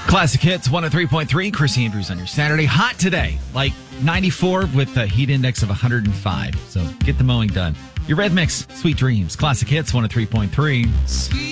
Classic Hits 103.3. Chris Andrews on your Saturday. Hot today, like 94 with a heat index of 105. So get the mowing done. Your Red Mix, Sweet Dreams. Classic Hits 103.3.